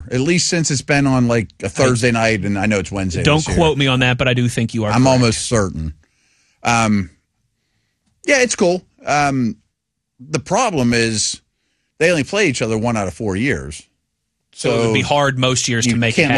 at least since it's been on like a Thursday night, and I know it's Wednesday. Don't quote me on that, but I do think you are. I'm correct. almost certain. Yeah, it's cool. The problem is they only play each other 1 out of 4 years. So it would be hard most years to make it happen. You can't